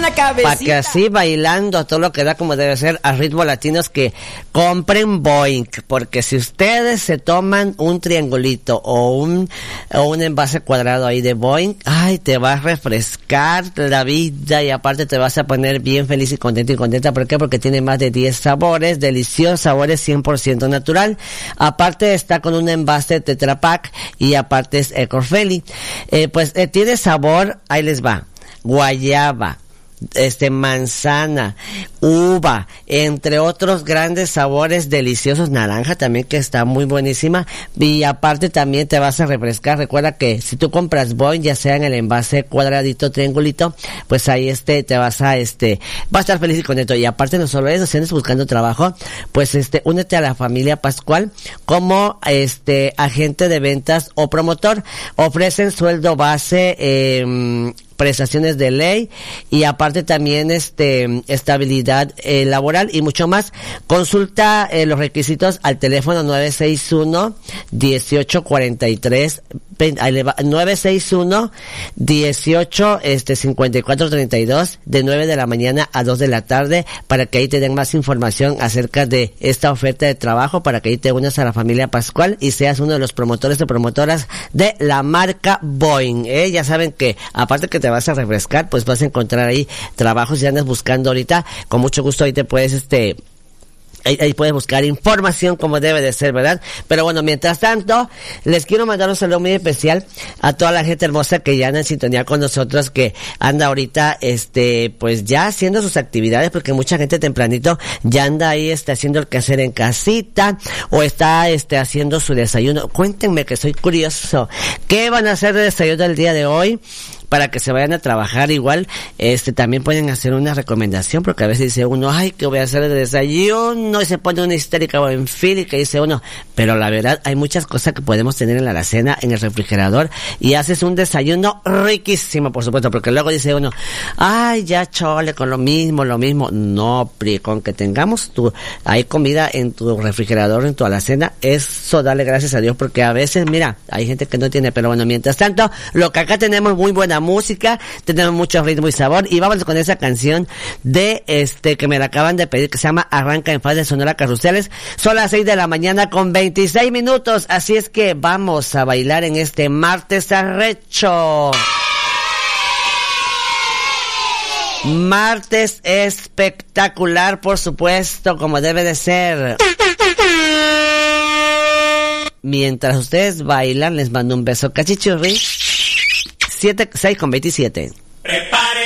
en la cabecita. Para que así bailando a todo lo que da como debe ser a ritmo latinos, que compren Boing, porque si ustedes se toman un triangulito o un envase cuadrado ahí de Boing, ay, te va a refrescar la vida y aparte te vas a poner bien feliz y contento y contenta. ¿Por qué? Porque tiene más de 10 sabores, deliciosos sabores 100% natural. Aparte está con un envase Tetra Pak y aparte es eco-friendly. Tiene sabor, ahí les va, guayaba, manzana, uva, entre otros grandes sabores deliciosos, naranja también que está muy buenísima, y aparte también te vas a refrescar. Recuerda que si tú compras Boing, ya sea en el envase cuadradito, triangulito, pues ahí te vas a estar feliz y contento. Y aparte no solo eso, si andas buscando trabajo, pues únete a la familia Pascual como agente de ventas o promotor. Ofrecen sueldo base, prestaciones de ley y aparte también estabilidad laboral y mucho más. Consulta los requisitos al teléfono 961-1843 961-18 de 9 de la mañana a 2 de la tarde, para que ahí te den más información acerca de esta oferta de trabajo, para que ahí te unas a la familia Pascual y seas uno de los promotores o promotoras de la marca Boing. Ya saben que aparte que te vas a refrescar, pues vas a encontrar ahí trabajos. Si andas buscando ahorita, con mucho gusto ahí te puedes ahí puedes buscar información como debe de ser, ¿verdad? Pero bueno, mientras tanto, les quiero mandar un saludo muy especial a toda la gente hermosa que ya anda en sintonía con nosotros, que anda ahorita, pues ya haciendo sus actividades, porque mucha gente tempranito ya anda ahí, haciendo el quehacer en casita, o está, haciendo su desayuno. Cuéntenme, que soy curioso. ¿Qué van a hacer de desayuno el día de hoy? Para que se vayan a trabajar igual, también pueden hacer una recomendación, porque a veces dice uno, ay, ¿qué voy a hacer de desayuno? Y se pone una histérica o en fila, y que dice uno, pero la verdad, hay muchas cosas que podemos tener en la alacena, en el refrigerador, y haces un desayuno riquísimo, por supuesto, porque luego dice uno, ay, ya chole, con lo mismo. No, Pri, con que tengamos hay comida en tu refrigerador, en tu alacena, eso dale gracias a Dios, porque a veces, mira, hay gente que no tiene. Pero bueno, mientras tanto, lo que acá tenemos, muy buena música, tenemos mucho ritmo y sabor, y vamos con esa canción de que me la acaban de pedir, que se llama Arranca en Paz, de Sonora Carruseles. Son las 6 de la mañana con 26 minutos, así es que vamos a bailar en este martes arrecho. Martes espectacular, por supuesto, como debe de ser. Mientras ustedes bailan, les mando un beso cachichurri. 6:27.